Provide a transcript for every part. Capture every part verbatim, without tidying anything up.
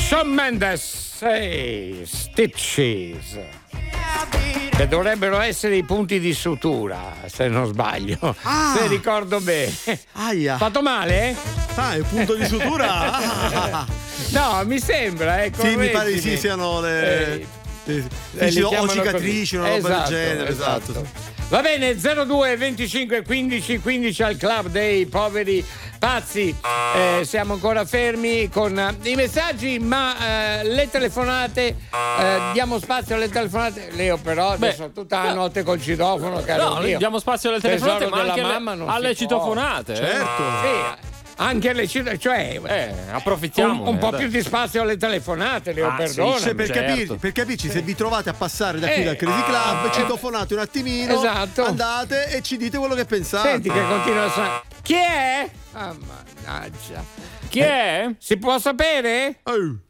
Shawn Mendes e Stitches, che dovrebbero essere i punti di sutura, se non sbaglio, ah. se ricordo bene. Aia. Fatto male? Ah, il punto di sutura? Ah. No, mi sembra, eh, sì, mi pare di sì, siano le... Eh, eh, eh, sì, o cicatrici, una roba esatto, del genere, esatto. esatto. Va bene, zero due venticinque quindici quindici al club dei poveri pazzi. Eh, siamo ancora fermi con i messaggi, ma eh, le telefonate, eh, diamo spazio alle telefonate. Leo, però adesso Beh, tutta la notte col citofono, caro no, mio. diamo spazio alle telefonate, ma anche mamma alle, alle citofonate. Certo. Sì. Anche le citofonate, cioè eh, approfittiamo un, un po' più di spazio alle telefonate, Leo, ah, perdona. Sì, per, certo. capirci, per capirci, se vi trovate a passare da qui eh, dal Crazy Club, eh, citofonate un attimino, esatto. andate e ci dite quello che pensate. Senti che continua a suonare. Chi è? Ah, mannaggia. Chi è? Eh, si può sapere? Oh.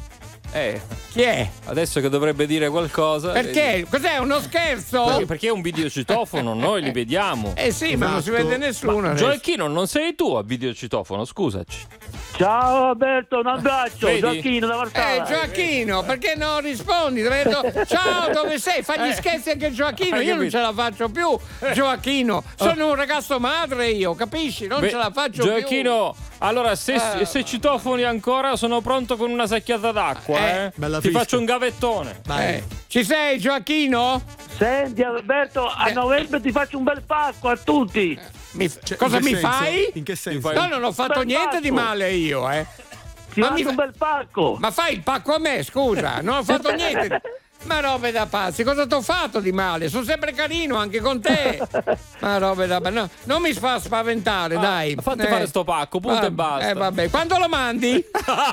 Eh, chi è? Adesso che dovrebbe dire qualcosa. Perché? Eh, Cos'è? Uno scherzo? perché, perché è un videocitofono, noi li vediamo. Eh sì, esatto. Ma non si vede nessuno. Gioacchino, non sei tu a videocitofono, scusaci. Ciao Alberto, un abbraccio. Vedi? Gioacchino da Varsala. Eh Gioacchino, perché non rispondi? Detto, ciao, dove sei? Fagli Eh. scherzi anche Gioacchino, io non ce la faccio più. Gioacchino, sono un ragazzo madre io, capisci? Non Beh, ce la faccio Gioacchino, più. allora se, Eh, se citofoni ancora sono pronto con una sacchiata d'acqua, eh. Eh, bella Ti fischia. faccio un gavettone. Eh, ci sei Gioacchino? Senti Alberto, a Eh. novembre ti faccio un bel pacco a tutti. Mi, Cioè, cosa in che mi senso? fai? In che senso? fai- No, non ho fatto Bel niente di pacco. male io, eh. Ti Ma mando mi fa- un bel pacco. Ma fai il pacco a me, scusa, non ho fatto niente. Ma robe da pazzi, cosa ti ho fatto di male? Sono sempre carino anche con te. Ma robe da no, non mi fa spaventare, Ah, dai. fate fare sto pacco, punto va- e basta. Eh, vabbè, quando lo mandi?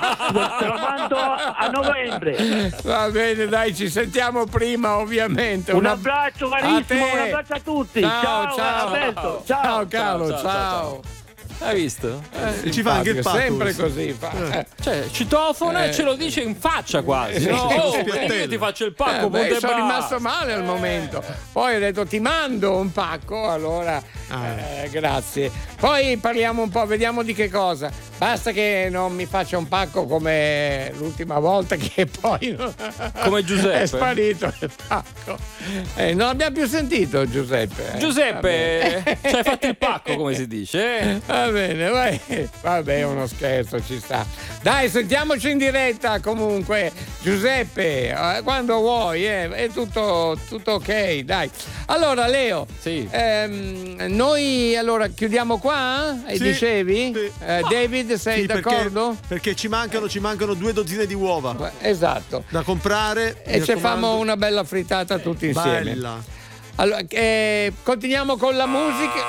Te lo mando a, a novembre. Va bene, dai, ci sentiamo prima, ovviamente. Un Una- abbraccio a carissimo, te. un abbraccio a tutti. Ciao, ciao. Alberto. Ciao, Ciao. caro, ciao. Ciao, ciao, ciao. Hai visto? Eh, Ci fa anche il infatti, pacco, sempre questo. così fa. Eh. Cioè, citofona Eh. e ce lo dice in faccia quasi. Sì, No, sì, oh, sì. vieni, io ti faccio il pacco, Eh, beh, punto e sono basta. rimasto male al momento. Poi ho detto ti mando un pacco, allora eh, grazie. Poi parliamo un po', vediamo di che cosa. Basta che non mi faccia un pacco come l'ultima volta, che poi Come Giuseppe. è sparito il pacco. Eh, non abbiamo più sentito Giuseppe. eh. Giuseppe, ci hai fatto il pacco, come si dice? Eh? Va bene, vai. Vabbè, è uno scherzo, ci sta. Dai, sentiamoci in diretta comunque. Giuseppe, eh, quando vuoi, eh, è tutto, tutto ok, dai. Allora, Leo, Sì. ehm, noi allora chiudiamo qua? E Sì, dicevi? sì. Eh, David, sei Sì, perché- d'accordo? Perché, ci mancano, ci mancano due dozzine di uova Esatto. da comprare. E mi ci raccomando. famo una bella frittata tutti insieme. Bella. Allora, eh, continuiamo con la musica.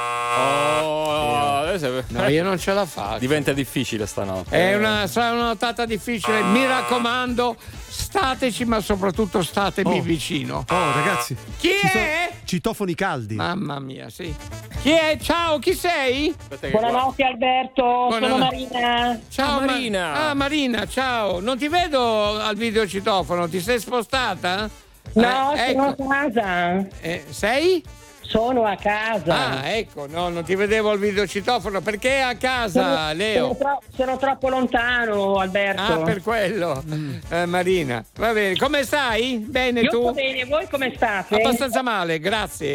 Oh, adesso No, io non ce la faccio. diventa difficile stanotte. È una, sarà una nottata difficile, mi raccomando, stateci, ma soprattutto statemi Oh. vicino. Oh, ragazzi. Chi ci sono è? citofoni caldi. Mamma mia, sì. Chi è? Ciao, chi sei? Aspetta che Buonanotte Alberto, sono Buonanotte. Marina. Ciao Ah, Marina. Ma- ah, Marina, ciao. Non ti vedo al videocitofono, ti sei spostata? No, Eh, sono ecco. a casa. Eh, sei? Sono a casa. Ah, ecco, no, non ti vedevo al videocitofono. Perché a casa, sono, Leo? sono, tro- sono troppo lontano, Alberto. Ah, per quello. Eh, Marina, va bene. Come stai? Bene Io tu? sto bene, voi come state? Abbastanza male, grazie.